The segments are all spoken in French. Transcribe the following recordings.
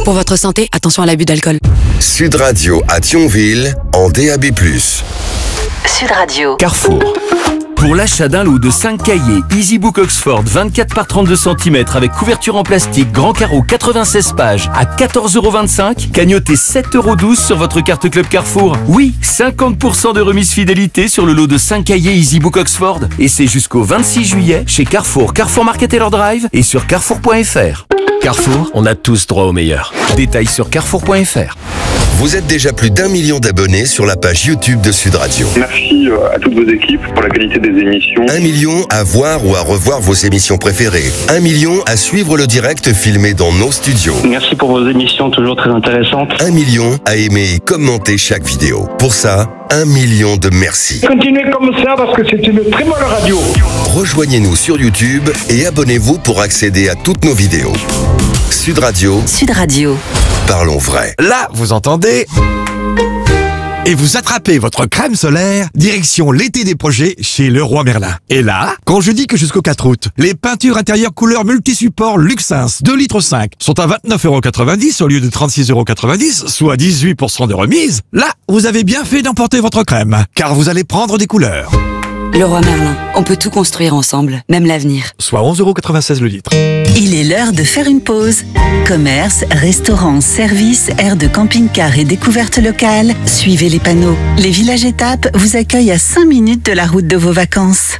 Pour votre santé, attention à l'abus d'alcool. Sud Radio à Thionville, en DAB+. Sud Radio. Carrefour. Pour l'achat d'un lot de 5 cahiers EasyBook Oxford 24 par 32 cm avec couverture en plastique, grand carreau 96 pages à 14,25 €, cagnotez 7,12 € sur votre carte Club Carrefour. Oui, 50% de remise fidélité sur le lot de 5 cahiers EasyBook Oxford. Et c'est jusqu'au 26 juillet chez Carrefour, Carrefour Market Taylor Drive et sur carrefour.fr. Carrefour, on a tous droit au meilleur. Détails sur carrefour.fr. Vous êtes déjà plus d'1 million d'abonnés sur la page YouTube de Sud Radio. Merci à toutes vos équipes pour la qualité des émissions. 1 million à voir ou à revoir vos émissions préférées. 1 million à suivre le direct filmé dans nos studios. Merci pour vos émissions toujours très intéressantes. 1 million à aimer et commenter chaque vidéo. Pour ça, 1 million de merci. Continuez comme ça parce que c'est une très bonne radio. Rejoignez-nous sur YouTube et abonnez-vous pour accéder à toutes nos vidéos. Sud Radio. Sud Radio. Parlons vrai. Là, vous entendez ? Et vous attrapez votre crème solaire, direction l'été des projets chez Leroy Merlin. Et là, quand je dis que jusqu'au 4 août, les peintures intérieures couleur multisupport Luxins 2,5 litres sont à 29,90 € au lieu de 36,90 €, soit 18% de remise, là, vous avez bien fait d'emporter votre crème, car vous allez prendre des couleurs. Leroy Merlin, on peut tout construire ensemble, même l'avenir. Soit 11,96 € le litre. Il est l'heure de faire une pause. Commerce, restaurants, services, aires de camping-car et découvertes locales. Suivez les panneaux. Les villages étapes vous accueillent à 5 minutes de la route de vos vacances.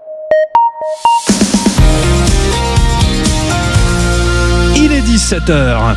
Il est 17h.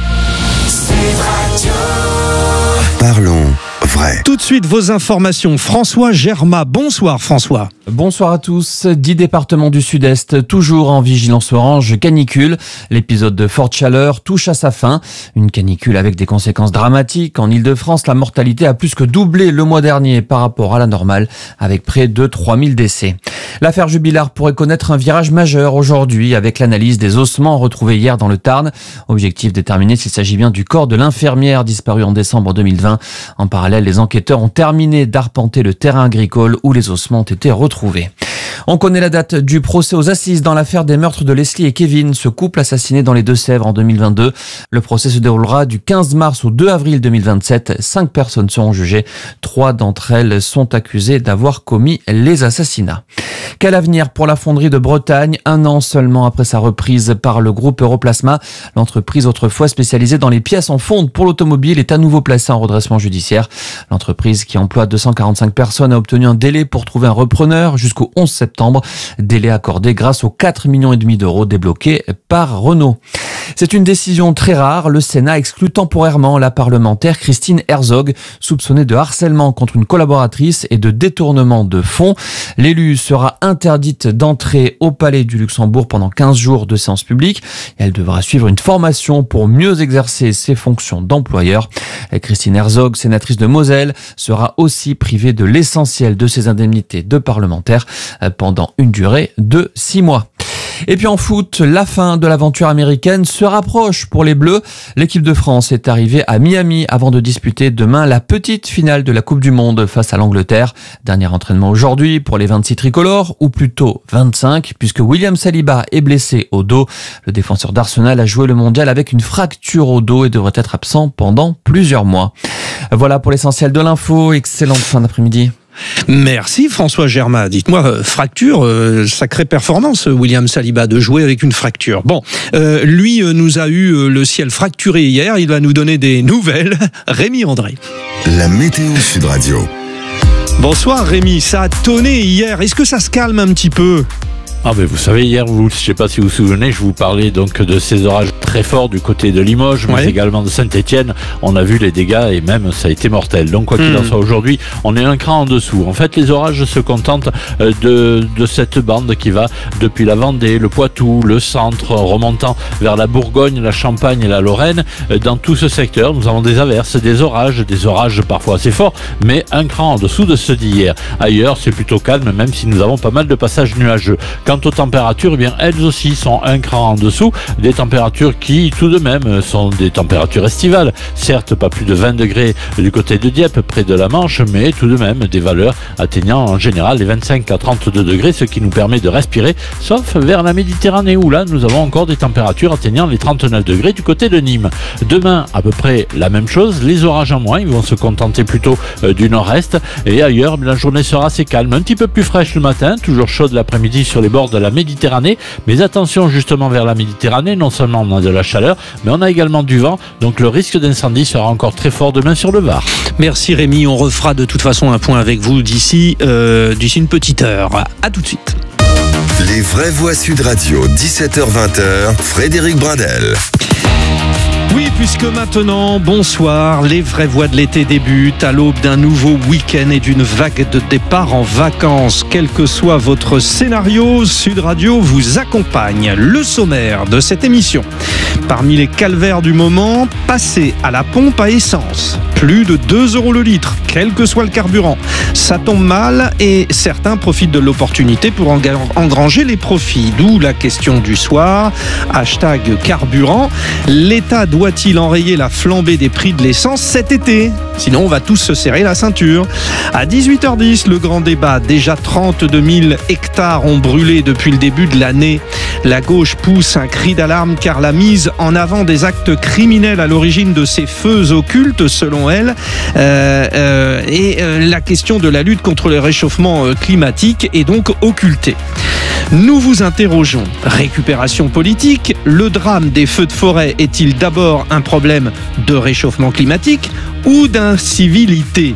Parlons vrai. Tout de suite, vos informations. François Germain. Bonsoir François. Bonsoir à tous. 10 départements du Sud-Est, toujours en vigilance orange canicule. L'épisode de forte chaleur touche à sa fin. Une canicule avec des conséquences dramatiques. En Ile-de-France, la mortalité a plus que doublé le mois dernier par rapport à la normale, avec près de 3000 décès. L'affaire Jubilard pourrait connaître un virage majeur aujourd'hui avec l'analyse des ossements retrouvés hier dans le Tarn. Objectif déterminer s'il s'agit bien du corps de l'infirmière disparue en décembre 2020. En parallèle, les enquêteurs ont terminé d'arpenter le terrain agricole où les ossements ont été retrouvés. On connaît la date du procès aux assises dans l'affaire des meurtres de Leslie et Kevin, ce couple assassiné dans les Deux-Sèvres en 2022. Le procès se déroulera du 15 mars au 2 avril 2027. 5 personnes seront jugées. 3 d'entre elles sont accusées d'avoir commis les assassinats. Quel avenir pour la fonderie de Bretagne, 1 an seulement après sa reprise par le groupe Europlasma. L'entreprise autrefois spécialisée dans les pièces en fonte pour l'automobile est à nouveau placée en redressement judiciaire. L'entreprise qui emploie 245 personnes a obtenu un délai pour trouver un repreneur jusqu'au 11 septembre. Délai accordé grâce aux 4,5 millions d'euros débloqués par Renault. C'est une décision très rare. Le Sénat exclut temporairement la parlementaire Christine Herzog, soupçonnée de harcèlement contre une collaboratrice et de détournement de fonds. L'élue sera interdite d'entrer au Palais du Luxembourg pendant 15 jours de séance publique. Elle devra suivre une formation pour mieux exercer ses fonctions d'employeur. Christine Herzog, sénatrice de Moselle, sera aussi privée de l'essentiel de ses indemnités de parlementaire pendant une durée de 6 mois. Et puis en foot, la fin de l'aventure américaine se rapproche pour les Bleus. L'équipe de France est arrivée à Miami avant de disputer demain la petite finale de la Coupe du Monde face à l'Angleterre. Dernier entraînement aujourd'hui pour les 26 tricolores, ou plutôt 25, puisque William Saliba est blessé au dos. Le défenseur d'Arsenal a joué le mondial avec une fracture au dos et devrait être absent pendant plusieurs mois. Voilà pour l'essentiel de l'info. Excellente fin d'après-midi. Merci François Germain. Dites-moi, fracture, sacrée performance, William Saliba, de jouer avec une fracture. Bon, lui nous a eu le ciel fracturé hier, il va nous donner des nouvelles. Rémi André. La météo Sud Radio. Bonsoir Rémi, ça a tonné hier, est-ce que ça se calme un petit peu ? Ah ben vous savez, hier, je ne sais pas si vous vous souvenez, je vous parlais donc de ces orages très forts du côté de Limoges, mais également de Saint-Étienne. On a vu les dégâts et même ça a été mortel. Donc quoi qu'il en soit, aujourd'hui, on est un cran en dessous. En fait, les orages se contentent de cette bande qui va depuis la Vendée, le Poitou, le centre, remontant vers la Bourgogne, la Champagne et la Lorraine. Dans tout ce secteur, nous avons des averses, des orages parfois assez forts, mais un cran en dessous de ceux d'hier. Ailleurs, c'est plutôt calme, même si nous avons pas mal de passages nuageux. Quant Quant aux températures, eh bien, elles aussi sont un cran en dessous, des températures qui, tout de même, sont des températures estivales. Certes, pas plus de 20 degrés du côté de Dieppe, près de la Manche, mais tout de même des valeurs atteignant en général les 25 à 32 degrés, ce qui nous permet de respirer, sauf vers la Méditerranée, où là, nous avons encore des températures atteignant les 39 degrés du côté de Nîmes. Demain, à peu près la même chose, les orages en moins, ils vont se contenter plutôt du nord-est, et ailleurs, la journée sera assez calme, un petit peu plus fraîche le matin, toujours chaude l'après-midi sur les bords de la Méditerranée, mais attention justement vers la Méditerranée, non seulement on a de la chaleur, mais on a également du vent, donc le risque d'incendie sera encore très fort demain sur le Var. Merci Rémi, on refera de toute façon un point avec vous d'ici une petite heure. À tout de suite. Les vraies voix Sud Radio, 17h-20h, Frédéric Brindel. Oui, puisque maintenant, bonsoir, les vraies voix de l'été débutent à l'aube d'un nouveau week-end et d'une vague de départ en vacances. Quel que soit votre scénario, Sud Radio vous accompagne. Le sommaire de cette émission. Parmi les calvaires du moment, passer à la pompe à essence. Plus de 2 € le litre, quel que soit le carburant. Ça tombe mal et certains profitent de l'opportunité pour engranger les profits. D'où la question du soir. #carburant. L'État doit-il enrayer la flambée des prix de l'essence cet été ? Sinon, on va tous se serrer la ceinture. À 18h10, le grand débat. Déjà 32 000 hectares ont brûlé depuis le début de l'année. La gauche pousse un cri d'alarme car la mise en avant des actes criminels à l'origine de ces feux occultes, selon elle, et la question de la lutte contre le réchauffement climatique est donc occultée. Nous vous interrogeons. Récupération politique, le drame des feux de forêt est-il d'abord un problème de réchauffement climatique ou d'incivilité ?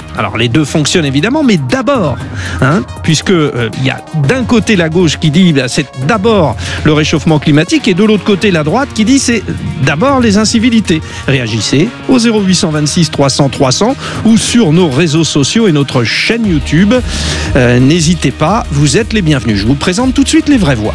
Alors les deux fonctionnent évidemment, mais d'abord, puisque y a d'un côté la gauche qui dit c'est d'abord le réchauffement climatique et de l'autre côté la droite qui dit c'est d'abord les incivilités. Réagissez au 0826 300 300 ou sur nos réseaux sociaux et notre chaîne YouTube. N'hésitez pas, vous êtes les bienvenus. Je vous présente tout de suite les vraies voix.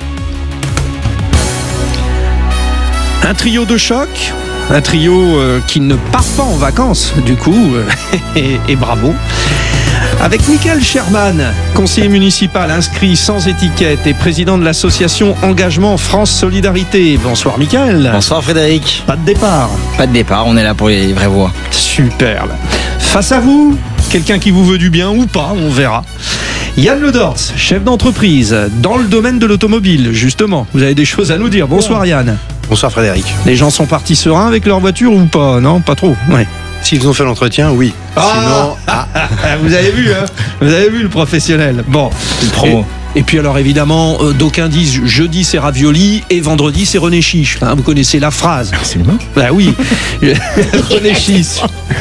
Un trio de choc. Un trio qui ne part pas en vacances, du coup, et bravo. Avec Michael Sherman, conseiller municipal inscrit sans étiquette et président de l'association Engagement France Solidarité. Bonsoir Michael. Bonsoir Frédéric. Pas de départ. Pas de départ, on est là pour les vraies voix. Superbe. Face à vous, quelqu'un qui vous veut du bien ou pas, on verra. Yann Ledors, chef d'entreprise dans le domaine de l'automobile, justement. Vous avez des choses à nous dire. Bonsoir Yann. Bonsoir Frédéric. Les gens sont partis sereins avec leur voiture ou pas ? Non, pas trop. Ouais. S'ils ont fait l'entretien, oui. Sinon, vous avez vu, hein ? Vous avez vu le professionnel. Bon. Une promo. Et puis alors évidemment, d'aucuns disent jeudi c'est ravioli et vendredi c'est René Chiche. Vous connaissez la phrase. Absolument. Bah oui. René Chiche.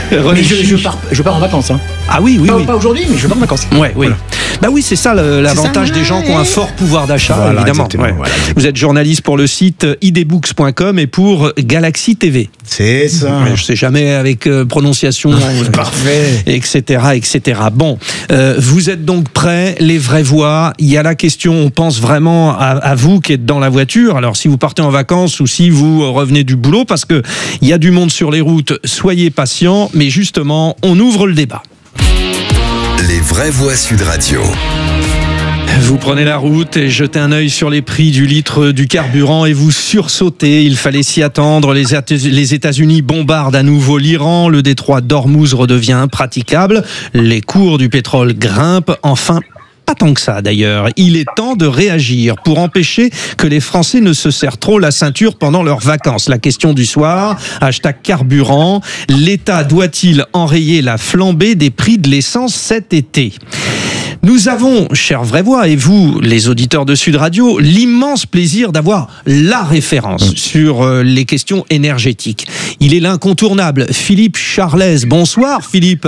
Je pars en vacances. Ah oui. Pas aujourd'hui, mais je pars en vacances. Ouais, oui. Voilà. Bah oui, c'est ça l'avantage des gens qui ont un fort pouvoir d'achat, voilà, évidemment. Ouais. Voilà, vous êtes journaliste pour le site idbooks.com et pour Galaxy TV. C'est ça. Je sais jamais avec prononciation. Parfait. Etc. Bon, vous êtes donc prêts, les vraies voix. Il y a la question, on pense vraiment à vous qui êtes dans la voiture. Alors si vous partez en vacances ou si vous revenez du boulot, parce que il y a du monde sur les routes, soyez patients. Mais justement, on ouvre le débat. Les vraies voix Sud Radio. Vous prenez la route et jetez un œil sur les prix du litre du carburant et vous sursautez. Il fallait s'y attendre. Les États-Unis bombardent à nouveau l'Iran. Le détroit d'Ormuz redevient impraticable. Les cours du pétrole grimpent. Enfin, pas tant que ça d'ailleurs. Il est temps de réagir pour empêcher que les Français ne se serrent trop la ceinture pendant leurs vacances. La question du soir, #carburant. L'État doit-il enrayer la flambée des prix de l'essence cet été ? Nous avons, chers vraies voix, et vous, les auditeurs de Sud Radio, l'immense plaisir d'avoir la référence sur les questions énergétiques. Il est l'incontournable, Philippe Charlès. Bonsoir Philippe.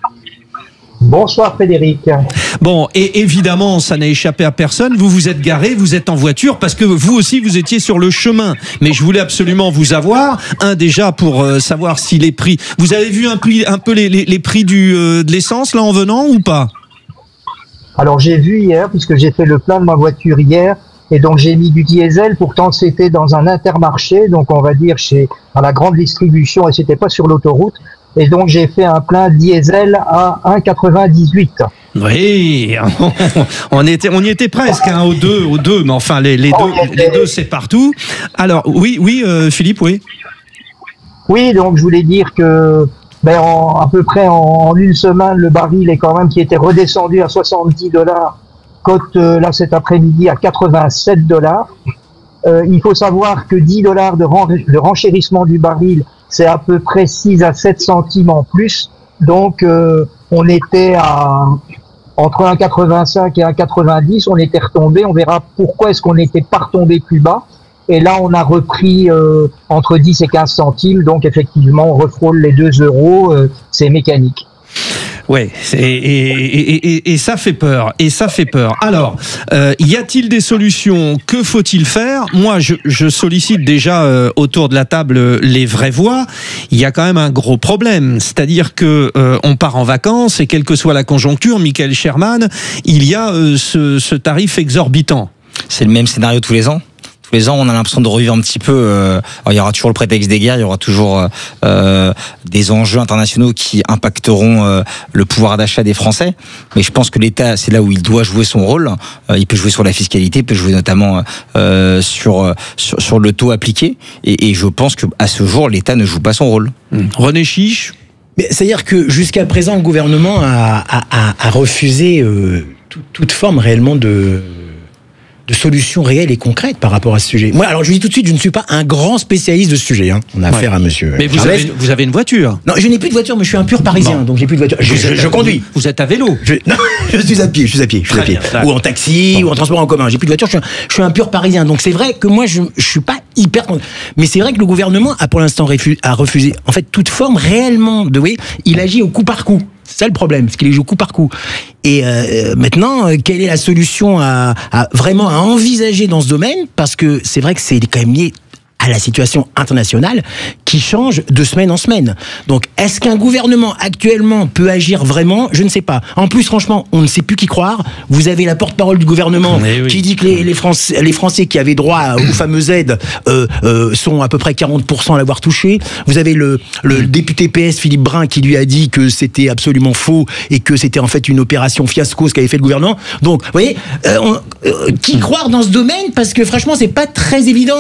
Bonsoir Frédéric. Bon, et évidemment, ça n'a échappé à personne. Vous vous êtes garé, vous êtes en voiture parce que vous aussi, vous étiez sur le chemin. Mais je voulais absolument vous avoir. Déjà pour savoir si les prix... Vous avez vu un peu les prix de l'essence là en venant ou pas ? Alors j'ai vu hier, puisque j'ai fait le plein de ma voiture hier, et donc j'ai mis du diesel, pourtant c'était dans un intermarché, donc on va dire à la grande distribution, et c'était pas sur l'autoroute, et donc j'ai fait un plein diesel à 1,98. Oui, on y était presque, hein, aux deux, mais enfin les deux c'est partout. Alors oui, Philippe, oui. Oui, donc je voulais dire que à peu près en une semaine, le baril est quand même qui était redescendu à $70, cote là cet après-midi à $87. Il faut savoir que $10 de renchérissement du baril, c'est à peu près 6 à 7 centimes en plus. Donc on était entre 1,85 et 1,90, on était retombé. On verra pourquoi est-ce qu'on n'était pas retombé plus bas. Et là, on a repris entre 10 et 15 centimes. Donc effectivement, on refrôle les 2 euros. C'est mécanique. Ouais, et ça fait peur. Alors, y a-t-il des solutions? Que faut-il faire? Moi, je sollicite déjà autour de la table les vraies voix. Il y a quand même un gros problème, c'est-à-dire que on part en vacances et quelle que soit la conjoncture, Michael Sherman, il y a ce tarif exorbitant. C'est le même scénario tous les ans. Tous les ans, on a l'impression de revivre un petit peu. Il y aura toujours le prétexte des guerres, il y aura toujours des enjeux internationaux qui impacteront le pouvoir d'achat des Français. Mais je pense que l'État, c'est là où il doit jouer son rôle. Il peut jouer sur la fiscalité, il peut jouer notamment sur le taux appliqué. Et je pense que à ce jour, l'État ne joue pas son rôle. René Chiche. C'est-à-dire que jusqu'à présent, le gouvernement a refusé toute forme réellement de solutions réelles et concrètes par rapport à ce sujet. Moi, alors je vous dis tout de suite, je ne suis pas un grand spécialiste de ce sujet. Hein. On a affaire à monsieur. Mais vous avez une voiture? Non, je n'ai plus de voiture, mais je suis un pur Parisien, donc j'ai plus de voiture. Je conduis. Vous êtes à vélo? Non, je suis à pied. Ou en taxi, ou en transport en commun. J'ai plus de voiture. Je suis un pur Parisien. Donc c'est vrai que moi, je suis pas hyper. Mais c'est vrai que le gouvernement a pour l'instant refusé, en fait, toute forme réellement de. Oui, il agit au coup par coup. C'est ça le problème, parce qu'il joue coup par coup. Et maintenant, quelle est la solution à vraiment à envisager dans ce domaine? Parce que c'est vrai que c'est quand même lié à la situation internationale qui change de semaine en semaine. Donc, est-ce qu'un gouvernement actuellement peut agir vraiment? Je ne sais pas. En plus, franchement, on ne sait plus qui croire. Vous avez la porte-parole du gouvernement qui dit que les Français qui avaient droit aux fameuses aides sont à peu près 40% à l'avoir touché. Vous avez le député PS Philippe Brun qui lui a dit que c'était absolument faux et que c'était en fait une opération fiasco ce qu'avait fait le gouvernement. Donc, vous voyez, qui croire dans ce domaine? Parce que franchement, c'est pas très évident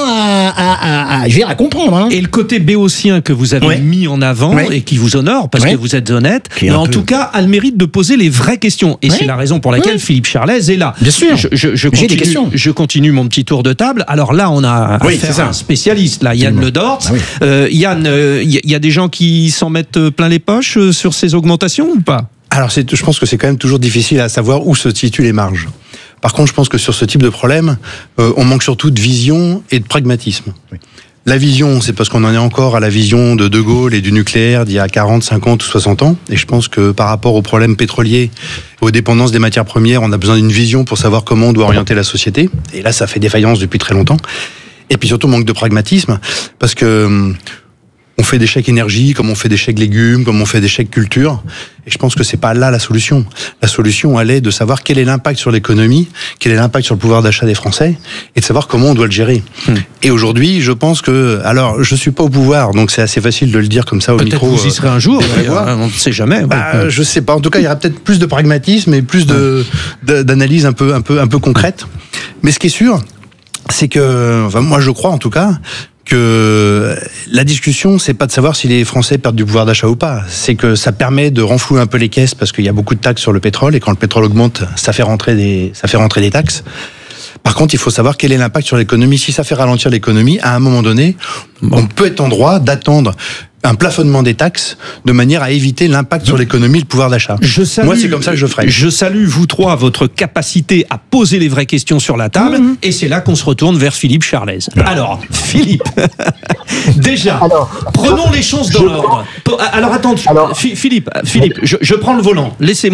à comprendre. Hein. Et le côté béotien que vous avez mis en avant et qui vous honore, parce que vous êtes honnête, mais en tout cas a le mérite de poser les vraies questions. Et c'est la raison pour laquelle Philippe Charlez est là. Bien sûr. Je continue mon petit tour de table. Alors là, on a affaire à un spécialiste, là, Yann Le Dort. Yann, il y a des gens qui s'en mettent plein les poches sur ces augmentations ou pas? Alors je pense que c'est quand même toujours difficile à savoir où se situent les marges. Par contre, je pense que sur ce type de problème, on manque surtout de vision et de pragmatisme. La vision, c'est parce qu'on en est encore à la vision de De Gaulle et du nucléaire d'il y a 40, 50 ou 60 ans. Et je pense que par rapport aux problèmes pétroliers, aux dépendances des matières premières, on a besoin d'une vision pour savoir comment on doit orienter la société. Et là, ça fait défaillance depuis très longtemps. Et puis surtout, manque de pragmatisme, parce que on fait des chèques énergie, comme on fait des chèques légumes, comme on fait des chèques culture. Et je pense que c'est pas là la solution. La solution, elle est de savoir quel est l'impact sur l'économie, quel est l'impact sur le pouvoir d'achat des Français, et de savoir comment on doit le gérer. Et aujourd'hui, je pense que, alors, je suis pas au pouvoir, donc c'est assez facile de le dire comme ça au micro. Peut-être vous y serez un jour, on ne sait jamais. Je sais pas. En tout cas, il y aura peut-être plus de pragmatisme et plus d'analyse un peu concrète. Mais ce qui est sûr, c'est que, enfin, moi, je crois en tout cas, que la discussion, c'est pas de savoir si les Français perdent du pouvoir d'achat ou pas. C'est que ça permet de renflouer un peu les caisses parce qu'il y a beaucoup de taxes sur le pétrole et quand le pétrole augmente, ça fait rentrer des taxes. Par contre, il faut savoir quel est l'impact sur l'économie. Si ça fait ralentir l'économie, à un moment donné, on peut être en droit d'attendre un plafonnement des taxes de manière à éviter l'impact sur l'économie et le pouvoir d'achat. Moi, c'est comme ça que je ferai. Je salue, vous trois, votre capacité à poser les vraies questions sur la table, et c'est là qu'on se retourne vers Philippe Charlez. Alors, Philippe, déjà, prenons les choses dans l'ordre. Alors, attends, Philippe, je prends le volant, laissez-moi.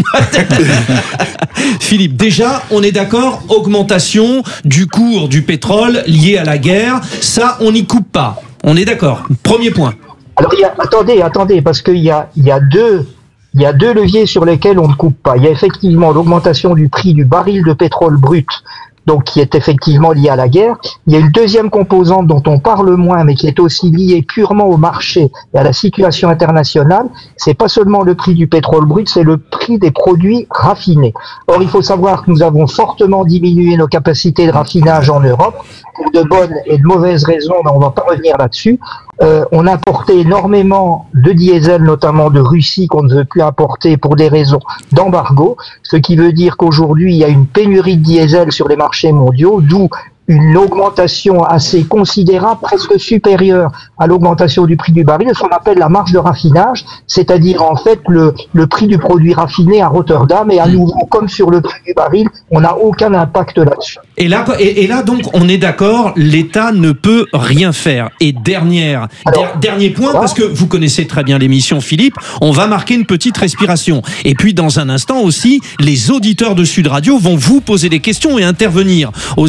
Philippe, déjà, on est d'accord, augmentation du cours du pétrole lié à la guerre, ça, on n'y coupe pas. On est d'accord. Premier point. Alors, attendez, parce qu'il y a deux leviers sur lesquels on ne coupe pas. Il y a effectivement l'augmentation du prix du baril de pétrole brut donc qui est effectivement liée à la guerre. Il y a une deuxième composante dont on parle moins, mais qui est aussi liée purement au marché et à la situation internationale. C'est pas seulement le prix du pétrole brut, c'est le prix des produits raffinés. Or, il faut savoir que nous avons fortement diminué nos capacités de raffinage en Europe, pour de bonnes et de mauvaises raisons, mais on va pas revenir là-dessus. On importait énormément de diesel, notamment de Russie, qu'on ne veut plus importer pour des raisons d'embargo, ce qui veut dire qu'aujourd'hui, il y a une pénurie de diesel sur les marchés mondiaux, d'où une augmentation assez considérable, presque supérieure à l'augmentation du prix du baril, ce qu'on appelle la marge de raffinage, c'est-à-dire en fait le prix du produit raffiné à Rotterdam, et à nouveau, comme sur le prix du baril, on n'a aucun impact là-dessus. Et là, donc, on est d'accord, l'État ne peut rien faire. Et dernier point, parce que vous connaissez très bien l'émission, Philippe, on va marquer une petite respiration. Et puis, dans un instant aussi, les auditeurs de Sud Radio vont vous poser des questions et intervenir au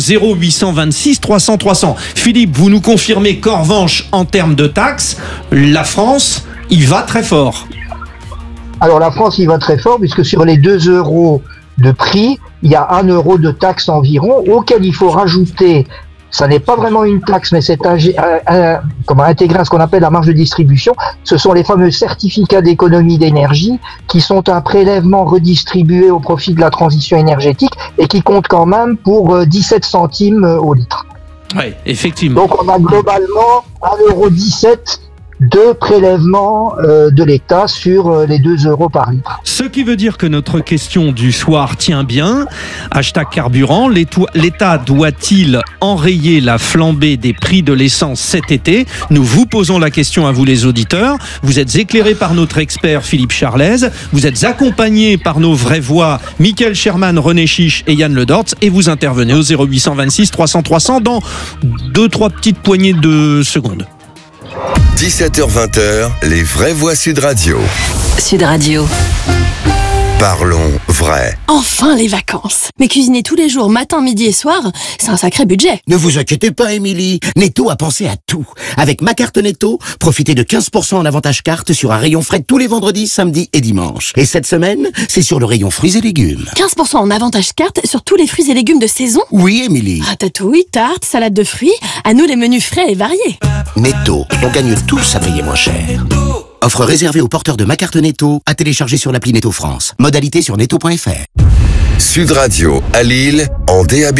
0826 300 300. Philippe, vous nous confirmez qu'en revanche, en termes de taxes, la France, il va très fort. Alors, la France, il va très fort, puisque sur les 2 euros de prix, il y a 1 euro de taxe environ, auquel il faut rajouter, ça n'est pas vraiment une taxe, mais c'est intégré à ce qu'on appelle la marge de distribution. Ce sont les fameux certificats d'économie d'énergie qui sont un prélèvement redistribué au profit de la transition énergétique et qui comptent quand même pour 17 centimes au litre. Oui, effectivement. Donc on a globalement 1,17 € de prélèvement de l'État sur les 2 euros par litre. Ce qui veut dire que notre question du soir tient bien. Hashtag carburant, l'État doit-il enrayer la flambée des prix de l'essence cet été? Nous vous posons la question à vous les auditeurs. Vous êtes éclairés par notre expert Philippe Charlez. Vous êtes accompagnés par nos vraies voix Mickaël Sherman, René Chiche et Yann Le Dortz. Et vous intervenez au 0826 300 300 dans 2-3 petites poignées de secondes. 17h-20h, les vraies voix Sud Radio. Sud Radio. Parlons vrai. Enfin les vacances. Mais cuisiner tous les jours, matin, midi et soir, c'est un sacré budget. Ne vous inquiétez pas, Émilie. Netto a pensé à tout. Avec ma carte Netto, profitez de 15% en avantage carte sur un rayon frais tous les vendredis, samedis et dimanches. Et cette semaine, c'est sur le rayon fruits et légumes. 15% en avantage carte sur tous les fruits et légumes de saison? Oui, Émilie. Ratatouille, tartes, salade de fruits, à nous les menus frais et variés. Netto, on gagne tous à payer moins cher. Offre réservée aux porteurs de ma carte Netto, à télécharger sur l'appli Netto France. Modalité sur netto.fr. Sud Radio, à Lille, en DAB+.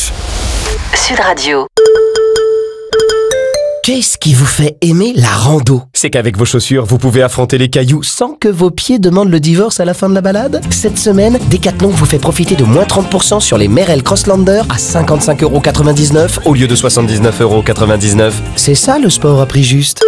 Sud Radio. Qu'est-ce qui vous fait aimer la rando? C'est qu'avec vos chaussures, vous pouvez affronter les cailloux sans que vos pieds demandent le divorce à la fin de la balade. Cette semaine, Decathlon vous fait profiter de moins 30% sur les Merrell Crosslander à 55,99 € au lieu de 79,99 €. C'est ça le sport à prix juste.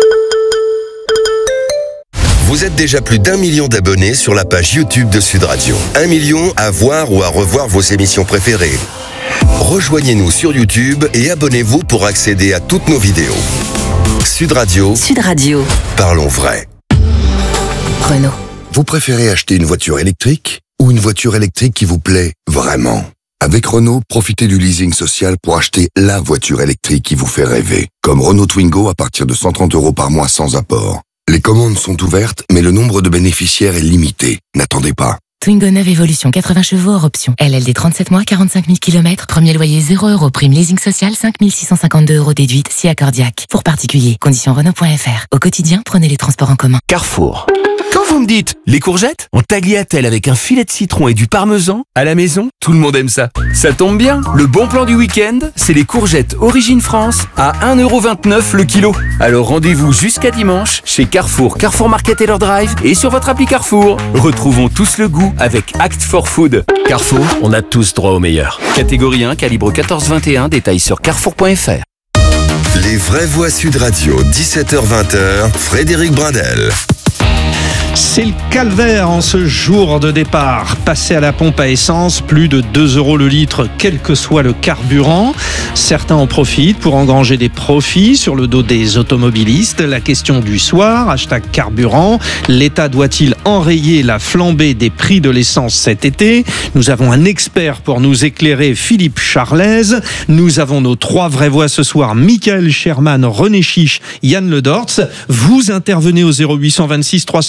Vous êtes déjà plus d'1 million d'abonnés sur la page YouTube de Sud Radio. 1 million à voir ou à revoir vos émissions préférées. Rejoignez-nous sur YouTube et abonnez-vous pour accéder à toutes nos vidéos. Sud Radio. Sud Radio. Parlons vrai. Renault. Vous préférez acheter une voiture électrique ou une voiture électrique qui vous plaît vraiment? Avec Renault, profitez du leasing social pour acheter la voiture électrique qui vous fait rêver. Comme Renault Twingo à partir de 130 € par mois sans apport. Les commandes sont ouvertes, mais le nombre de bénéficiaires est limité. N'attendez pas. Twingo 9 Evolution, 80 chevaux hors option. LLD 37 mois, 45 000 km. Premier loyer 0 €. Prime leasing social, 5 652 € déduite, si accordiaque. Pour particuliers, conditions Renault.fr. Au quotidien, prenez les transports en commun. Carrefour. Quand vous me dites les courgettes en tagliatelle avec un filet de citron et du parmesan à la maison, tout le monde aime ça. Ça tombe bien, le bon plan du week-end, c'est les courgettes Origine France à 1,29 € le kilo. Alors rendez-vous jusqu'à dimanche chez Carrefour, Carrefour Market et leur drive et sur votre appli Carrefour. Retrouvons tous le goût avec Act for Food. Carrefour, on a tous droit au meilleur. Catégorie 1, calibre 14-21, détails sur carrefour.fr. Les vraies voix Sud Radio, 17h-20h, Frédéric Brindel. C'est le calvaire en ce jour de départ. Passer à la pompe à essence, plus de 2 € le litre, quel que soit le carburant. Certains en profitent pour engranger des profits sur le dos des automobilistes. La question du soir, hashtag carburant. L'État doit-il enrayer la flambée des prix de l'essence cet été? Nous avons un expert pour nous éclairer, Philippe Charlez. Nous avons nos 3 vraies voix ce soir, Mickaël Sherman, René Chiche, Yann Le Dortz. Vous intervenez au 0826 300 300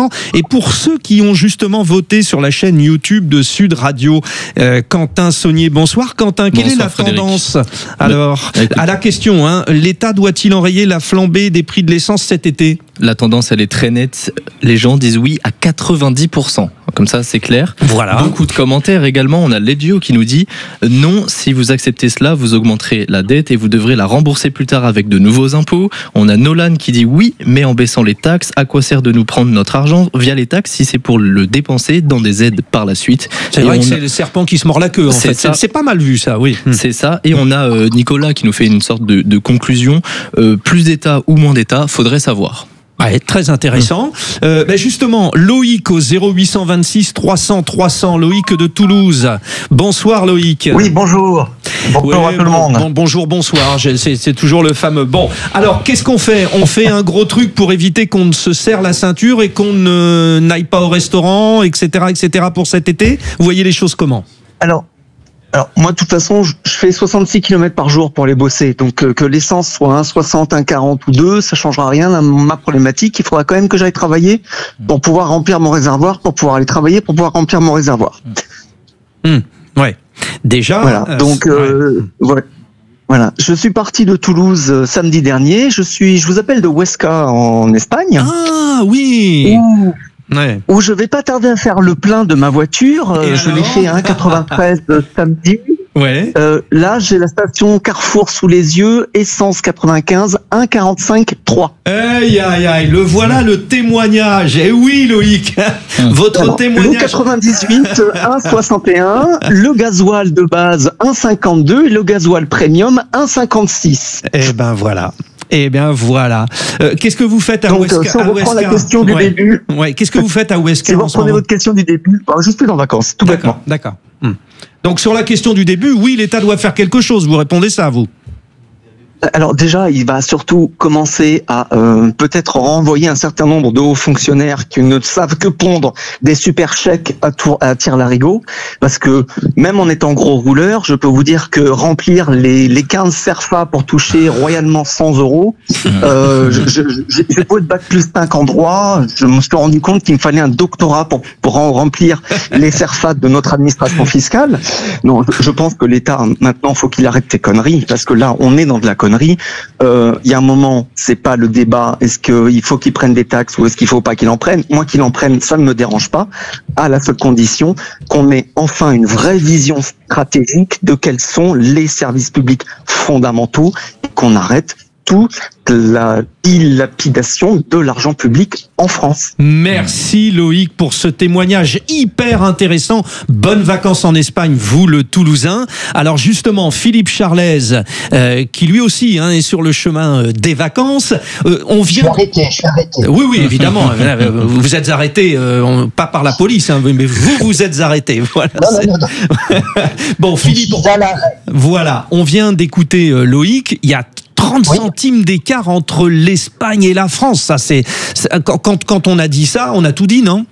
intéressant. Et pour ceux qui ont justement voté sur la chaîne YouTube de Sud Radio, Quentin Saunier, bonsoir. Quentin, quelle est la tendance? Alors, à la question, hein, l'État doit-il enrayer la flambée des prix de l'essence cet été? La tendance, elle est très nette. Les gens disent oui à 90%. Comme ça, c'est clair. Voilà. Beaucoup de commentaires également. On a Ledio qui nous dit non, si vous acceptez cela, vous augmenterez la dette et vous devrez la rembourser plus tard avec de nouveaux impôts. On a Nolan qui dit oui, mais en baissant les taxes. À quoi sert de nous prendre notre argent via les taxes si c'est pour le dépenser dans des aides par la suite? C'est vrai que c'est le serpent qui se mord la queue. En fait, c'est pas mal vu ça, oui. C'est ça. Et on a Nicolas qui nous fait une sorte de conclusion. Plus d'État ou moins d'État, faudrait savoir. Ouais, très intéressant. Justement, Loïc au 0826 300 300, Loïc de Toulouse. Bonsoir Loïc. Oui, bonjour. Bonjour à tout le monde. Bonjour, bonsoir. C'est toujours le fameux. Bon, alors qu'est-ce qu'on fait? On fait un gros truc pour éviter qu'on ne se serre la ceinture et qu'on n'aille pas au restaurant, etc., etc. pour cet été. Vous voyez les choses comment? Alors moi, de toute façon, je fais 66 km par jour pour aller bosser. Donc, que l'essence soit 1,60, 1,40 ou 2, ça changera rien à ma problématique. Il faudra quand même que j'aille travailler pour pouvoir remplir mon réservoir, pour pouvoir aller travailler, pour pouvoir remplir mon réservoir. Ouais. Déjà. Voilà. Donc, voilà. Je suis parti de Toulouse samedi dernier. Je vous appelle de Huesca en Espagne. Ah, oui. Où je vais pas tarder à faire le plein de ma voiture. Je l'ai fait à 1,93 samedi. Ouais. Là, j'ai la station Carrefour sous les yeux, essence 95, 1,45 3. Aïe, aïe, aïe, voilà le témoignage. Eh oui, Loïc, votre témoignage. Le 98, 1,61, le gasoil de base, 1,52 et le gasoil premium, 1,56. Eh ben voilà. Qu'est-ce que vous faites à Huesca? Si on reprend la question du début. Qu'est-ce que vous faites à Huesca? Si vous reprenez votre question du début, je suis en vacances, tout bêtement. D'accord. Donc sur la question du début, oui, l'État doit faire quelque chose. Vous répondez ça, vous? Alors déjà, il va surtout commencer à peut-être renvoyer un certain nombre de hauts fonctionnaires qui ne savent que pondre des super chèques à tire-larigot, parce que même en étant gros rouleur, je peux vous dire que remplir les 15 CERFA pour toucher royalement 100 €, j'ai beau être bac plus 5 en droit, je me suis rendu compte qu'il me fallait un doctorat pour remplir les CERFA de notre administration fiscale. Non, je pense que l'État, maintenant, faut qu'il arrête ses conneries, parce que là, on est dans de la connerie. Il y a un moment, c'est pas le débat, est-ce qu'il faut qu'il prenne des taxes ou est-ce qu'il faut pas qu'il en prenne? Moi, qu'il en prenne, ça ne me dérange pas, à la seule condition qu'on ait enfin une vraie vision stratégique de quels sont les services publics fondamentaux et qu'on arrête toute la dilapidation de l'argent public en France. Merci Loïc pour ce témoignage hyper intéressant. Bonnes vacances en Espagne, vous le Toulousain. Alors justement, Philippe Charlaise, qui lui aussi est sur le chemin des vacances. On vient. Je suis arrêté. Oui, évidemment. Vous êtes arrêté, pas par la police, mais vous êtes arrêté. Voilà. Non. Bon, Philippe. Voilà, on vient d'écouter Loïc. Il y a 30 centimes d'écart entre l'Espagne et la France. Ça, quand on a dit ça, on a tout dit, non?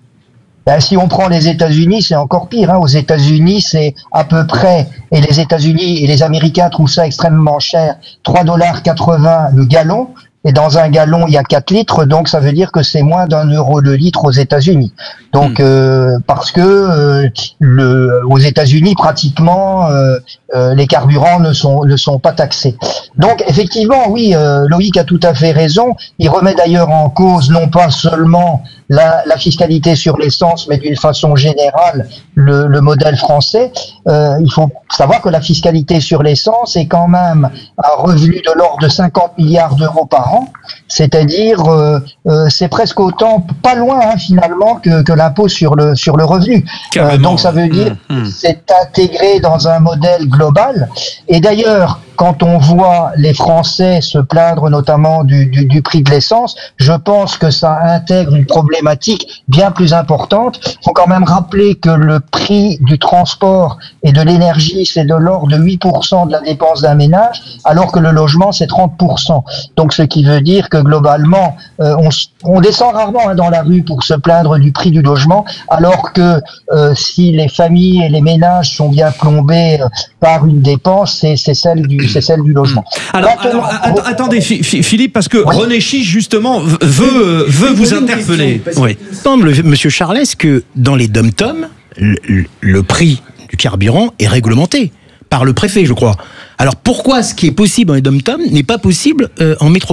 Si on prend les États-Unis, c'est encore pire. Aux États-Unis, c'est à peu près, et les États-Unis et les Américains trouvent ça extrêmement cher, 3,80 $ le gallon. Et dans un gallon, il y a 4 litres, donc ça veut dire que c'est moins d'1 € le litre aux États-Unis. Donc, parce que aux États-Unis, pratiquement, les carburants ne sont pas taxés. Donc, effectivement, oui, Loïc a tout à fait raison. Il remet d'ailleurs en cause non pas seulement la fiscalité sur l'essence, mais d'une façon générale le modèle français. Il faut savoir que la fiscalité sur l'essence est quand même un revenu de l'ordre de 50 milliards d'euros par an, c'est-à-dire c'est presque autant, pas loin finalement que l'impôt sur le revenu. Donc ça veut dire que c'est intégré dans un modèle global. Et d'ailleurs, quand on voit les Français se plaindre notamment du prix de l'essence, je pense que ça intègre une problématique bien plus importante. Il faut quand même rappeler que le prix du transport et de l'énergie, c'est de l'ordre de 8% de la dépense d'un ménage, alors que le logement, c'est 30%. Donc ce qui veut dire que globalement, on descend rarement dans la rue pour se plaindre du prix du logement, alors que si les familles et les ménages sont bien plombés par une dépense, c'est celle du c'est celle du logement. Alors, attendez, Philippe, parce que René Chiche, justement, veut vous interpeller. Oui. Monsieur Charles, est-ce que dans les dom-toms, le prix du carburant est réglementé par le préfet, je crois. Alors pourquoi ce qui est possible dans les dom-toms n'est pas possible en métropole ?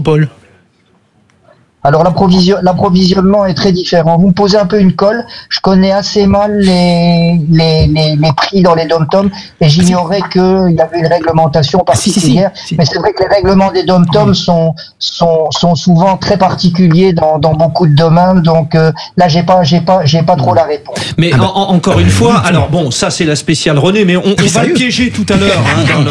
Alors l'approvisionnement est très différent. Vous me posez un peu une colle. Je connais assez mal les prix dans les dom-toms et j'ignorais qu'il y avait une réglementation particulière. Mais c'est vrai que les règlements des dom-toms sont souvent très particuliers dans beaucoup de domaines. Donc là j'ai pas trop la réponse. Mais encore une fois, alors bon, ça c'est la spéciale René, mais on va le piéger tout à l'heure.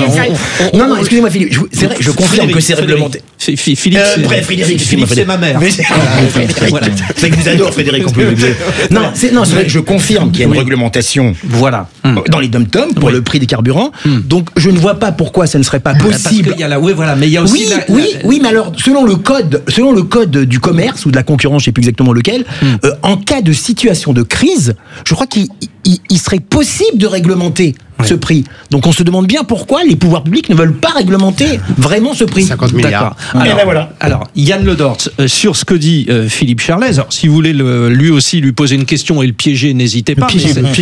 Non, excusez-moi Philippe. C'est vrai, je confirme que c'est réglementé. Philippe, c'est ma mère. Voilà. C'est que vous adorez Frédéric. Non, c'est vrai que je confirme qu'il y a une réglementation. Voilà. Dans les dom-toms pour le prix des carburants. Donc je ne vois pas pourquoi ça ne serait pas possible. Parce qu'il y a mais il y a aussi oui, mais alors selon le code du commerce ou de la concurrence, je sais plus exactement lequel, en cas de situation de crise, je crois qu'il serait possible de réglementer ce prix. Donc on se demande bien pourquoi les pouvoirs publics ne veulent pas réglementer vraiment ce prix. 50 milliards. Alors, Yann Le Dort, sur ce que dit Philippe Charlez, alors, si vous voulez lui aussi lui poser une question et le piéger, n'hésitez pas.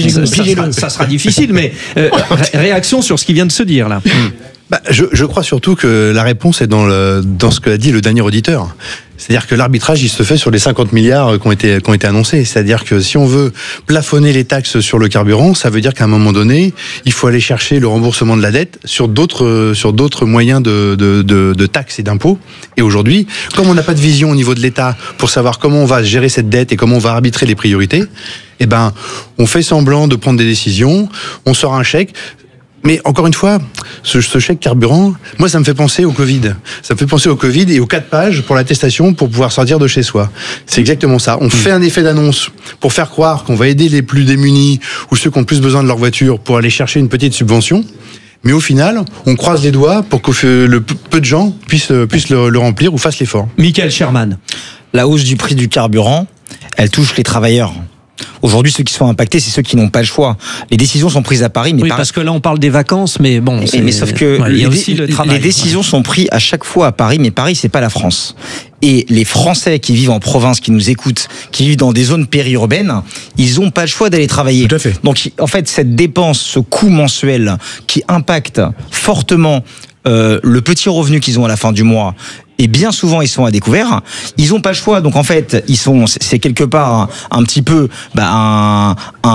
Ça sera difficile, mais réaction sur ce qui vient de se dire là. Je crois surtout que la réponse est dans ce qu'a dit le dernier auditeur. C'est-à-dire que l'arbitrage, il se fait sur les 50 milliards qui ont été annoncés. C'est-à-dire que si on veut plafonner les taxes sur le carburant, ça veut dire qu'à un moment donné, il faut aller chercher le remboursement de la dette sur d'autres moyens de taxes et d'impôts. Et aujourd'hui, comme on n'a pas de vision au niveau de l'État pour savoir comment on va gérer cette dette et comment on va arbitrer les priorités, on fait semblant de prendre des décisions, on sort un chèque. Mais encore une fois, ce chèque carburant, moi ça me fait penser au Covid. Ça me fait penser au Covid et aux 4 pages pour l'attestation pour pouvoir sortir de chez soi. C'est exactement ça. On fait un effet d'annonce pour faire croire qu'on va aider les plus démunis ou ceux qui ont plus besoin de leur voiture pour aller chercher une petite subvention. Mais au final, on croise les doigts pour que le peu de gens puissent le remplir ou fassent l'effort. Michael Sherman. La hausse du prix du carburant, elle touche les travailleurs. Aujourd'hui, ceux qui sont impactés, c'est ceux qui n'ont pas le choix. Les décisions sont prises à Paris, mais parce que là, on parle des vacances, mais bon. Mais sauf que les décisions sont prises à chaque fois à Paris, mais Paris, c'est pas la France. Et les Français qui vivent en province, qui nous écoutent, qui vivent dans des zones périurbaines, ils ont pas le choix d'aller travailler. Tout à fait. Donc, en fait, cette dépense, ce coût mensuel qui impacte fortement le petit revenu qu'ils ont à la fin du mois, et bien souvent ils sont à découvert, ils ont pas le choix. Donc en fait, c'est quelque part un petit peu un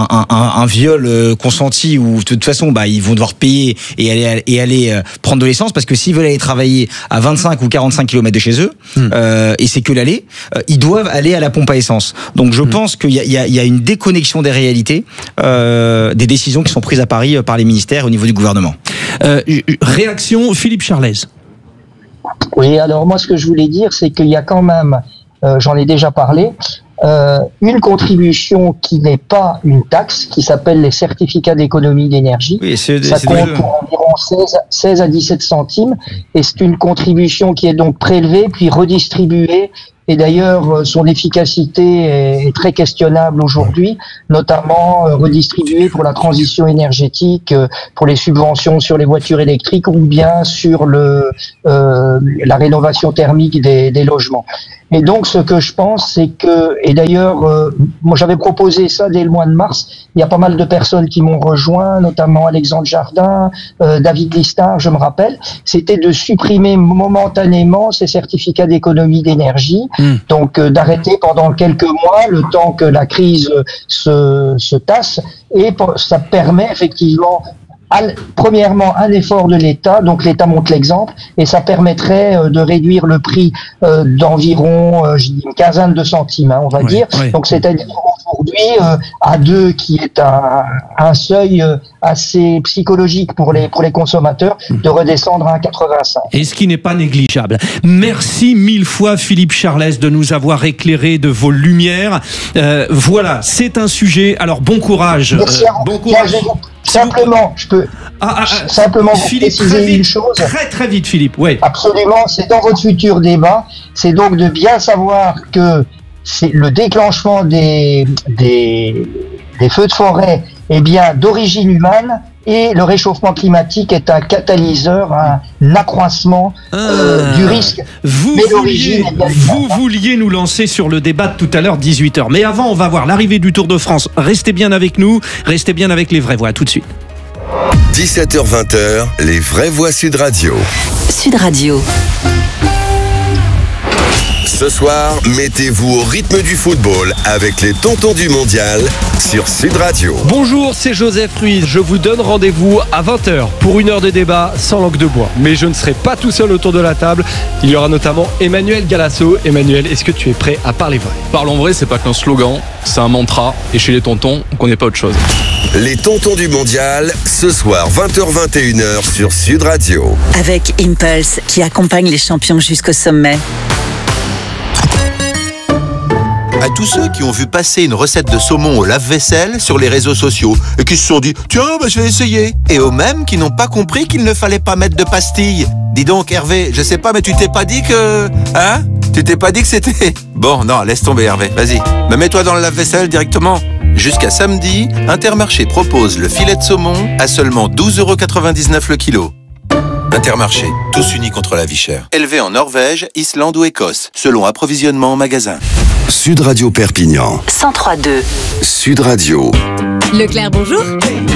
viol consenti où de toute façon ils vont devoir payer et aller prendre de l'essence, parce que s'ils veulent aller travailler à 25 ou 45 km de chez eux, et c'est que l'aller, ils doivent aller à la pompe à essence. Donc je pense qu'il y a une déconnexion des réalités, des décisions qui sont prises à Paris par les ministères au niveau du gouvernement. Réaction Philippe Charlez. Oui, alors moi ce que je voulais dire, c'est qu'il y a quand même, j'en ai déjà parlé, une contribution qui n'est pas une taxe, qui s'appelle les certificats d'économie d'énergie. Oui, ça compte pour environ 16 à 17 centimes, et c'est une contribution qui est donc prélevée puis redistribuée. Et d'ailleurs, son efficacité est très questionnable aujourd'hui, notamment redistribuée pour la transition énergétique, pour les subventions sur les voitures électriques ou bien sur la rénovation thermique des logements. Et donc, ce que je pense, c'est que, et d'ailleurs, moi j'avais proposé ça dès le mois de mars, il y a pas mal de personnes qui m'ont rejoint, notamment Alexandre Jardin, David Listard, je me rappelle, c'était de supprimer momentanément ces certificats d'économie d'énergie, donc d'arrêter pendant quelques mois, le temps que la crise se tasse, et ça permet effectivement premièrement un effort de l'État, donc l'État montre l'exemple, et ça permettrait de réduire le prix d'environ une quinzaine de centimes, on va dire. Oui. Donc c'est-à-dire aujourd'hui à 2, qui est un seuil assez psychologique pour les consommateurs, de redescendre à 1,85. Et ce qui n'est pas négligeable. Merci 1000 fois Philippe Charlez de nous avoir éclairé de vos lumières. Voilà, c'est un sujet. Alors bon courage. Merci bon courage. Simplement, je peux simplement vous préciser une chose. Très très vite, Philippe. Oui. Absolument. C'est dans votre futur débat. C'est donc de bien savoir que c'est le déclenchement des feux de forêt, bien d'origine humaine, Et le réchauffement climatique est un catalyseur, un accroissement du risque. Vous vouliez nous lancer sur le débat de tout à l'heure, 18h. Mais avant, on va voir l'arrivée du Tour de France. Restez bien avec nous, restez bien avec les vraies voix. À tout de suite. 17h-20h, les vraies voix Sud Radio. Sud Radio. Ce soir, mettez-vous au rythme du football avec les tontons du mondial sur Sud Radio. Bonjour, c'est Joseph Ruiz. Je vous donne rendez-vous à 20h pour une heure de débat sans langue de bois. Mais je ne serai pas tout seul autour de la table. Il y aura notamment Emmanuel Galasso. Emmanuel, est-ce que tu es prêt à parler vrai? Parlons vrai, c'est pas qu'un slogan, c'est un mantra. Et chez les tontons, on connaît pas autre chose. Les tontons du mondial, ce soir 20h-21h sur Sud Radio. Avec Impulse qui accompagne les champions jusqu'au sommet. À tous ceux qui ont vu passer une recette de saumon au lave-vaisselle sur les réseaux sociaux et qui se sont dit « Tiens, je vais essayer ». Et aux mêmes qui n'ont pas compris qu'il ne fallait pas mettre de pastilles. Dis donc Hervé, je sais pas, mais tu t'es pas dit que... Hein? Tu t'es pas dit que c'était... Bon, non, laisse tomber Hervé, vas-y. Mais mets-toi dans le lave-vaisselle directement. Jusqu'à samedi, Intermarché propose le filet de saumon à seulement 12,99€ le kilo. Intermarché, tous unis contre la vie chère. Élevé en Norvège, Islande ou Écosse, selon approvisionnement en magasin. Sud Radio Perpignan. 103.2. Sud Radio. Leclerc, bonjour.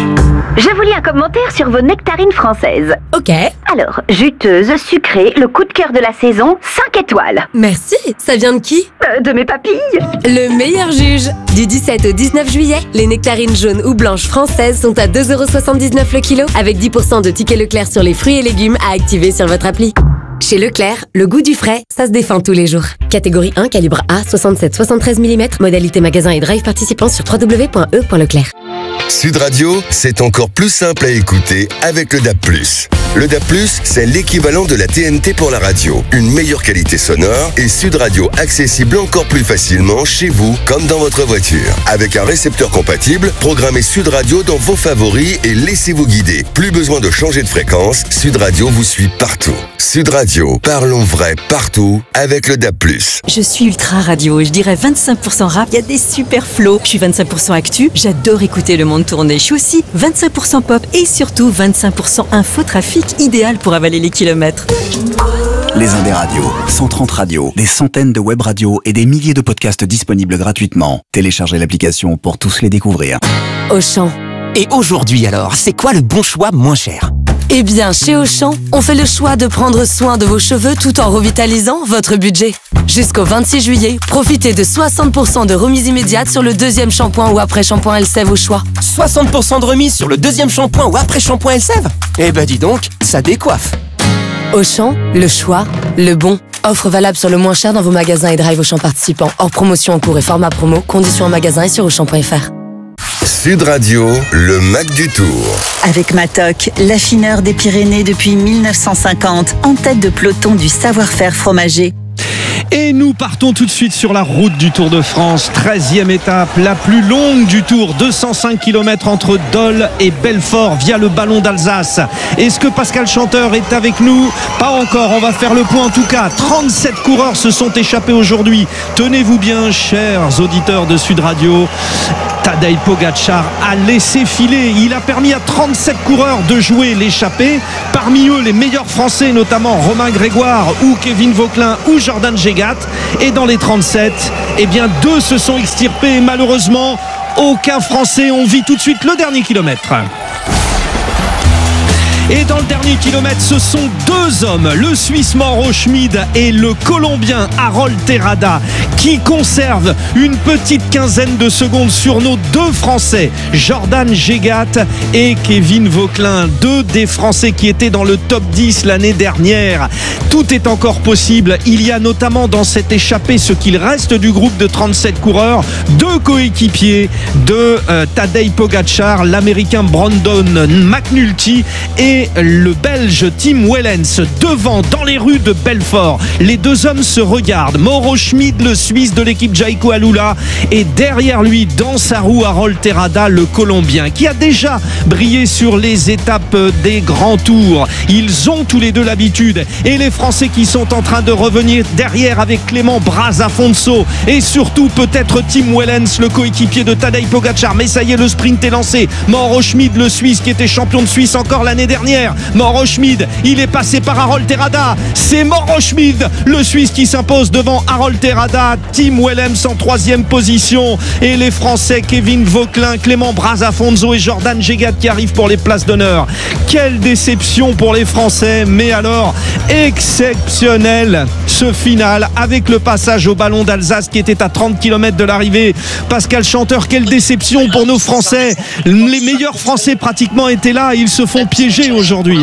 Je vous lis un commentaire sur vos nectarines françaises. Ok. Alors, juteuse, sucrée, le coup de cœur de la saison, 5 étoiles. Merci. Ça vient de qui? De mes papilles. Le meilleur juge. Du 17 au 19 juillet, les nectarines jaunes ou blanches françaises sont à 2,79€ le kilo, avec 10% de tickets Leclerc sur les fruits et légumes à activer sur votre appli. Chez Leclerc, le goût du frais, ça se défend tous les jours. Catégorie 1, calibre A, 67-73 mm, modalité magasin et drive participant sur www.e.leclerc. Sud Radio, c'est encore plus simple à écouter avec le DAB+. Le DAB+, c'est l'équivalent de la TNT pour la radio. Une meilleure qualité sonore et Sud Radio accessible encore plus facilement chez vous comme dans votre voiture. Avec un récepteur compatible, programmez Sud Radio dans vos favoris et laissez-vous guider. Plus besoin de changer de fréquence, Sud Radio vous suit partout. Sud Radio, parlons vrai partout avec le DAB+. Je suis ultra radio, je dirais 25% rap, il y a des super flows. Je suis 25% actu, j'adore écouter le monde tourner. Je suis aussi 25% pop et surtout 25% infotrafic, idéal pour avaler les kilomètres. Les Indés radios, 130 radios, des centaines de web radios et des milliers de podcasts disponibles gratuitement. Téléchargez l'application pour tous les découvrir. Auchan. Et aujourd'hui alors, c'est quoi le bon choix moins cher? Eh bien, chez Auchan, on fait le choix de prendre soin de vos cheveux tout en revitalisant votre budget. Jusqu'au 26 juillet, profitez de 60% de remise immédiate sur le deuxième shampoing ou après-shampoing Elseve au choix. 60% de remise sur le deuxième shampoing ou après-shampoing Elseve? Eh ben dis donc, ça décoiffe. Auchan, le choix, le bon. Offre valable sur le moins cher dans vos magasins et drive Auchan participants. Hors promotion en cours et format promo. Conditions en magasin et sur Auchan.fr. Sud Radio, le Mac du Tour. Avec Matok, l'affineur des Pyrénées depuis 1950, en tête de peloton du savoir-faire fromager. Et nous partons tout de suite sur la route du Tour de France, 13e étape, la plus longue du Tour, 205 km entre Dole et Belfort via le Ballon d'Alsace. Est-ce que Pascal Chanteur est avec nous? Pas encore, on va faire le point en tout cas. 37 coureurs se sont échappés aujourd'hui. Tenez-vous bien, chers auditeurs de Sud Radio. Tadej Pogačar a laissé filer. Il a permis à 37 coureurs de jouer l'échappée. Parmi eux, les meilleurs Français, notamment Romain Grégoire ou Kevin Vauquelin ou Jordan Gégat. Et dans les 37, eh bien, 2 se sont extirpés. Malheureusement, aucun Français. On vit tout de suite le dernier kilomètre. Et dans le dernier kilomètre, ce sont 2 hommes, le Suisse Mauro Schmid et le Colombien Harold Terrada, qui conservent une petite quinzaine de secondes sur nos 2 Français, Jordan Gégat et Kevin Vauquelin, 2 des Français qui étaient dans le top 10 l'année dernière. Tout est encore possible. Il y a notamment dans cette échappée, ce qu'il reste du groupe de 37 coureurs, 2 coéquipiers de Tadej Pogačar, l'Américain Brandon McNulty et et le Belge Tim Wellens devant dans les rues de Belfort. Les deux hommes se regardent. Mauro Schmid, le Suisse de l'équipe Jaiko Alula, et derrière lui, dans sa roue, Harold Terrada, le Colombien, qui a déjà brillé sur les étapes des grands tours. Ils ont tous les deux l'habitude. Et les Français qui sont en train de revenir derrière avec Clément Brazafonso et surtout peut-être Tim Wellens, le coéquipier de Tadej Pogacar. Mais ça y est, le sprint est lancé. Mauro Schmid, le Suisse qui était champion de Suisse encore l'année dernière. Mauro Schmid, il est passé par Harold Terrada. C'est Mauro Schmid, le Suisse qui s'impose devant Harold Terrada. Tim Wellens en 3e position. Et les Français Kevin Vauquelin, Clément Brazafonso et Jordan Gégat qui arrivent pour les places d'honneur. Quelle déception pour les Français, mais alors exceptionnel ce final avec le passage au ballon d'Alsace qui était à 30 km de l'arrivée. Pascal Chanteur, quelle déception pour nos Français. Les meilleurs Français pratiquement étaient là et ils se font piéger aujourd'hui.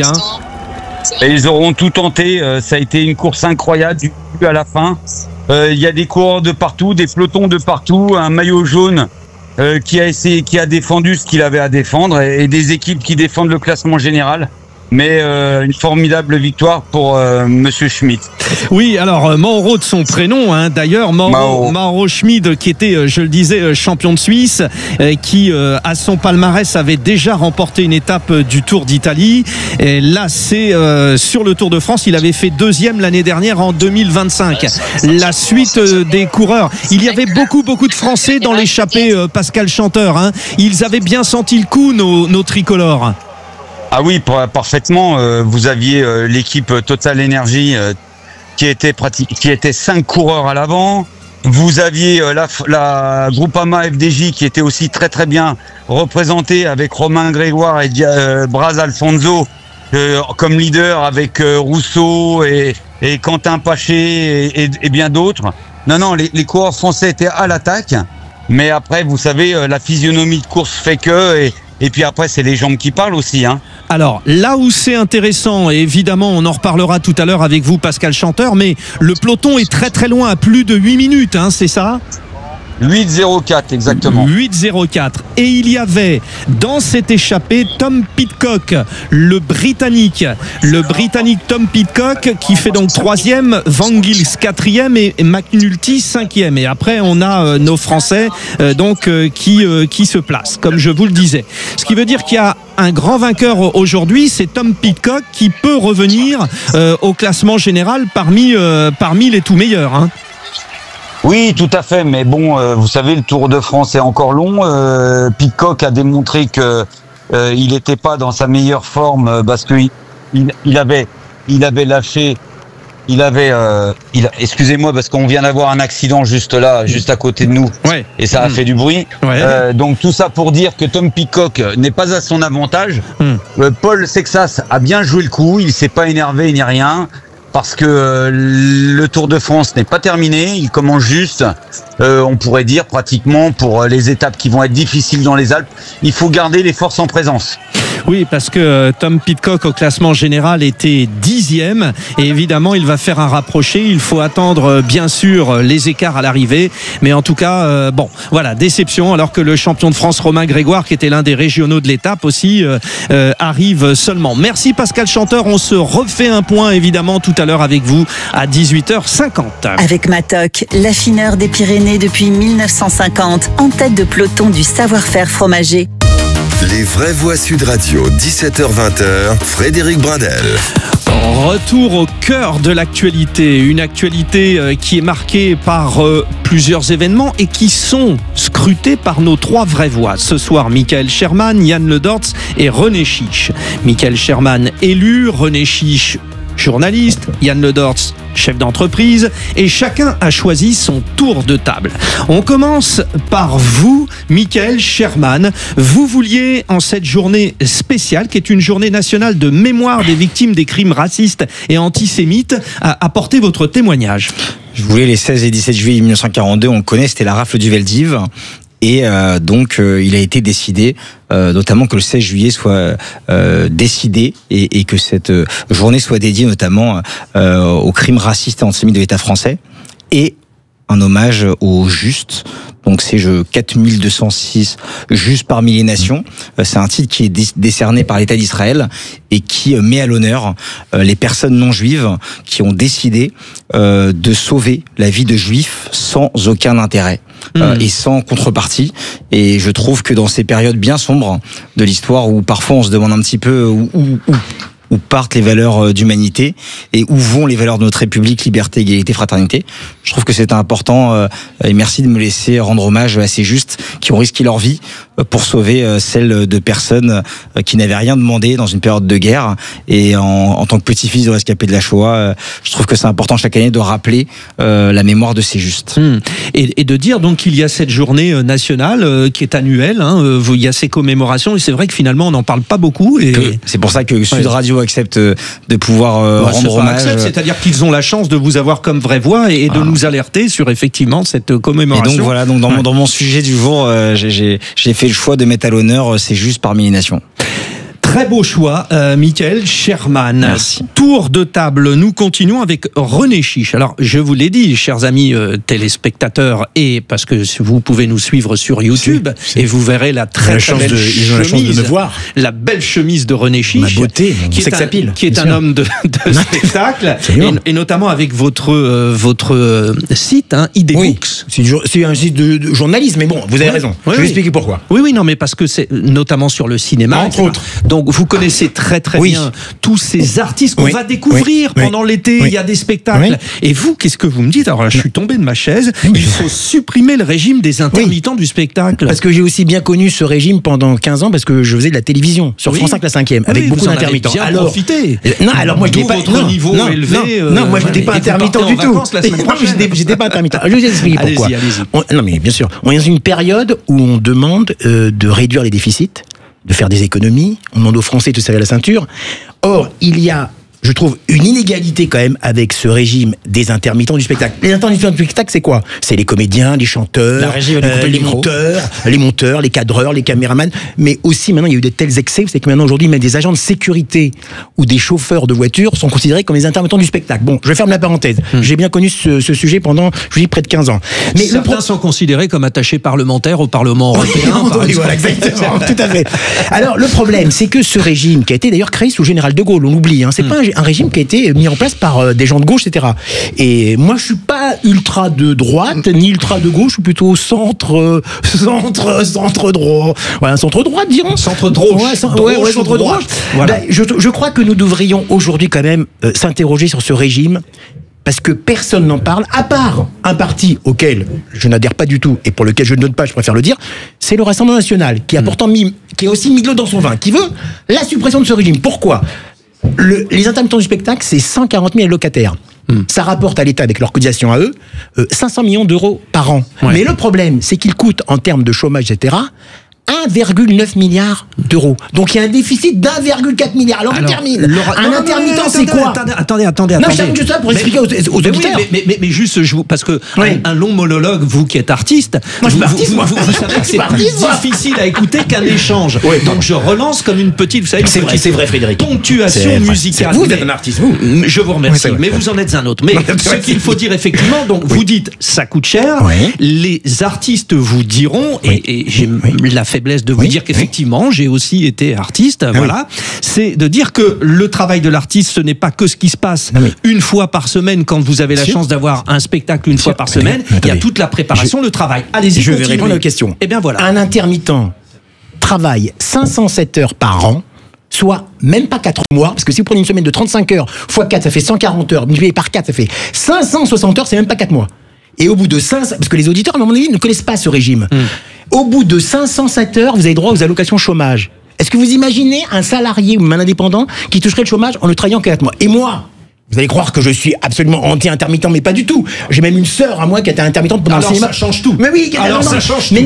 Et ils auront tout tenté. Ça a été une course incroyable du début à la fin. Il y a des coureurs de partout, des pelotons de partout, un maillot jaune qui a défendu ce qu'il avait à défendre et des équipes qui défendent le classement général. Mais une formidable victoire pour Monsieur Schmid. Oui, alors Mauro de son prénom, d'ailleurs Mauro Schmid qui était, je le disais, champion de Suisse, qui à son palmarès avait déjà remporté une étape du Tour d'Italie. Et là, c'est sur le Tour de France, il avait fait 2e l'année dernière en 2025. La suite des coureurs, il y avait beaucoup de Français dans l'échappée, Pascal Chanteur. Ils avaient bien senti le coup, nos tricolores. Ah oui, parfaitement. Vous aviez l'équipe Total Energy qui était 5 coureurs à l'avant. Vous aviez la Groupama FDJ qui était aussi très très bien représentée avec Romain Grégoire et Braz Alfonso comme leader avec Rousseau et Quentin Paché et bien d'autres. Non, les coureurs français étaient à l'attaque. Mais après, vous savez, la physionomie de course fait que... Et puis après, c'est les jambes qui parlent aussi. Alors, là où c'est intéressant, et évidemment, on en reparlera tout à l'heure avec vous, Pascal Chanteur, mais le peloton est très très loin, à plus de 8 minutes, c'est ça ? 8.04 exactement. 8.04. Et il y avait dans cette échappée Tom Pidcock, le Britannique Tom Pidcock qui fait donc 3e, Van Gils 4e et McNulty 5e. Et après on a nos Français qui se placent, comme je vous le disais. Ce qui veut dire qu'il y a un grand vainqueur aujourd'hui, c'est Tom Pidcock qui peut revenir au classement général parmi les tout meilleurs. Oui, tout à fait, mais bon, vous savez, le Tour de France est encore long. Pidcock a démontré que il n'était pas dans sa meilleure forme parce que il avait lâché. Excusez-moi parce qu'on vient d'avoir un accident juste à côté de nous, et ça a fait du bruit. Donc tout ça pour dire que Tom Pidcock n'est pas à son avantage. Paul Sexas a bien joué le coup, il s'est pas énervé ni rien. Parce que le Tour de France n'est pas terminé, il commence juste, on pourrait dire pratiquement pour les étapes qui vont être difficiles dans les Alpes, il faut garder les forces en présence. Oui, parce que Tom Pidcock au classement général était 10e et évidemment il va faire un rapproché. Il faut attendre bien sûr les écarts à l'arrivée, mais en tout cas voilà, déception, alors que le champion de France Romain Grégoire, qui était l'un des régionaux de l'étape aussi, arrive seulement. Merci Pascal Chanteur, on se refait un point évidemment tout à l'heure avec vous à 18h50. Avec Matok, l'affineur des Pyrénées depuis 1950, en tête de peloton du savoir-faire fromager. Les vraies voix Sud Radio, 17h-20h, Frédéric Brindel. Retour au cœur de l'actualité, une actualité qui est marquée par plusieurs événements et qui sont scrutés par nos 3 vraies voix. Ce soir, Michael Sherman, Yann Le Dortz et René Chiche. Michael Sherman élu, René Chiche journaliste, Yann Le Dortz chef d'entreprise, et chacun a choisi son tour de table. On commence par vous, Michael Sherman. Vous vouliez, en cette journée spéciale, qui est une journée nationale de mémoire des victimes des crimes racistes et antisémites, apporter votre témoignage. Je voulais les 16 et 17 juillet 1942, on le connaît, c'était la rafle du Veldiv. Et donc, il a été décidé, notamment que le 16 juillet soit décidé et que cette journée soit dédiée notamment aux crimes racistes et antisémites de l'État français et un hommage aux justes Donc c'est 4206 juste parmi les nations. C'est un titre qui est décerné par l'État d'Israël et qui met à l'honneur les personnes non juives qui ont décidé de sauver la vie de juifs sans aucun intérêt. Et sans contrepartie. Et je trouve que dans ces périodes bien sombres de l'histoire où parfois on se demande un petit peu où partent les valeurs d'humanité et où vont les valeurs de notre République, liberté, égalité, fraternité. Je trouve que c'est important et merci de me laisser rendre hommage à ces justes qui ont risqué leur vie pour sauver celle de personnes qui n'avaient rien demandé dans une période de guerre. Et en tant que petit-fils de rescapé de la Shoah, je trouve que c'est important chaque année de rappeler la mémoire de ces justes. Et de dire donc qu'il y a cette journée nationale qui est annuelle, il y a ces commémorations et c'est vrai que finalement on n'en parle pas beaucoup. Et c'est pour ça que Sud Radio accepte de pouvoir rendre hommage. C'est-à-dire qu'ils ont la chance de vous avoir comme vraie voix et de nous alerter sur effectivement cette commémoration. Et donc voilà, donc dans mon sujet du jour, j'ai fait le choix de mettre à l'honneur C'est juste parmi les nations. Très beau choix, Michael Sherman. Merci. Tour de table, nous continuons avec René Chiche. Alors, je vous l'ai dit, chers amis téléspectateurs, et parce que vous pouvez nous suivre sur YouTube, et vous verrez la très belle chemise. Ils ont la chance de me voir. La belle chemise de René Chiche. Ma beauté, qui est un homme de spectacle, et notamment avec votre site, eDBooks. C'est un site de journalisme, mais bon, vous avez raison. Je vais expliquer pourquoi. Oui, non, mais parce que c'est notamment sur le cinéma. Entre autres. Donc, vous connaissez très bien tous ces artistes qu'on va découvrir pendant l'été. Il y a des spectacles. Et vous, qu'est-ce que vous me dites? Alors là, je suis tombé de ma chaise. Il faut supprimer le régime des intermittents du spectacle. Parce que j'ai aussi bien connu ce régime pendant 15 ans parce que je faisais de la télévision sur France 5 la 5e avec beaucoup d'intermittents. Alors, profité. Non, alors moi je n'étais pas votre niveau élevé. Non, moi je n'étais pas intermittent du tout. J'étais pas intermittent. Je vais vous expliquer pourquoi. Non, mais bien sûr, on est dans une période où on demande de réduire les déficits, de faire des économies, on demande aux Français de se serrer la ceinture. Or, il y a, je trouve, une inégalité quand même avec ce régime des intermittents du spectacle. Les intermittents du spectacle, c'est quoi? C'est les comédiens, les chanteurs, les monteurs, les cadreurs, les caméramans. Mais aussi, maintenant, il y a eu de tels excès, c'est que maintenant, aujourd'hui, même des agents de sécurité ou des chauffeurs de voitures sont considérés comme les intermittents du spectacle. Bon, je vais fermer la parenthèse. J'ai bien connu ce sujet pendant, je vous dis, près de 15 ans. Mais certains sont considérés comme attachés parlementaires au Parlement européen. Voilà, exactement, tout à fait. Alors, le problème, c'est que ce régime, qui a été d'ailleurs créé sous le général de Gaulle, on l'oublie, c'est pas un régime qui a été mis en place par des gens de gauche, etc. Et moi, je suis pas ultra de droite, ni ultra de gauche, je suis plutôt centre droit. Voilà, centre droit, dirons. Centre droit. Ouais, centre droit. Voilà. Je crois que nous devrions aujourd'hui quand même s'interroger sur ce régime. Parce que personne n'en parle, à part un parti auquel je n'adhère pas du tout et pour lequel je ne donne pas, je préfère le dire, c'est le Rassemblement national, qui a pourtant qui a aussi mis de l'eau dans son vin, qui veut la suppression de ce régime. Pourquoi ? Les intermittents du spectacle, c'est 140 000 locataires. Ça rapporte à l'État, avec leur cotisation à eux, 500 millions d'euros par an. Ouais. Mais le problème, c'est qu'ils coûtent, en termes de chômage, etc., 1,9 milliard d'euros. Donc il y a un déficit d'1,4 milliard. Alors on termine. Un intermittent, c'est quoi? Attendez. Non, je termine juste ça pour expliquer aux auditeurs. Mais juste, parce que un long monologue, vous qui êtes artiste, moi, je suis artiste, vous savez que c'est plus difficile à écouter qu'un échange. Donc je relance comme une petite, vous savez, c'est vrai, Frédéric. Ponctuation musicale. Vous êtes un artiste, vous. Je vous remercie, mais vous en êtes un autre. Mais ce qu'il faut dire effectivement, donc vous dites, ça coûte cher. Les artistes vous diront, et j'ai la faiblesse de vous dire qu'effectivement, j'ai aussi été artiste, voilà. C'est de dire que le travail de l'artiste, ce n'est pas que ce qui se passe une fois par semaine quand vous avez la chance d'avoir un spectacle une fois par semaine. Il y a toute la préparation, le travail. Allez-y, je vais répondre à la question. Eh bien voilà. Un intermittent travaille 507 heures par an, soit même pas 4 mois, parce que si vous prenez une semaine de 35 heures, x 4, ça fait 140 heures, multiplié par 4, ça fait 560 heures, c'est même pas 4 mois. Et au bout de 500, parce que les auditeurs, à mon avis, ne connaissent pas ce régime. Au bout de 507 heures, vous avez droit aux allocations chômage. Est-ce que vous imaginez un salarié ou un indépendant qui toucherait le chômage en ne travaillant que 4 mois? Et moi, vous allez croire que je suis absolument anti-intermittent, mais pas du tout. J'ai même une sœur à moi qui était intermittente pendant le cinéma. Alors ça change tout. Mais oui, alors ça change tout.